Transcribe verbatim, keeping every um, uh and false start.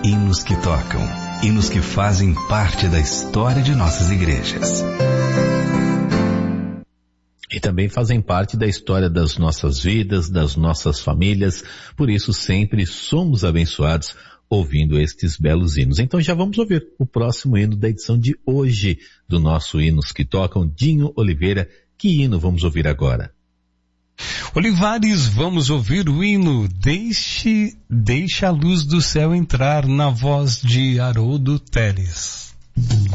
Hinos que tocam, hinos que fazem parte da história de nossas igrejas. E também fazem parte da história das nossas vidas, das nossas famílias. Por isso sempre somos abençoados ouvindo estes belos hinos. Então já vamos ouvir o próximo hino da edição de hoje do nosso Hinos que Tocam, Dinho Oliveira. Que hino vamos ouvir agora? Olivares, vamos ouvir o hino Deixe, Deixe a Luz do Céu Entrar, na voz de Haroldo Teles.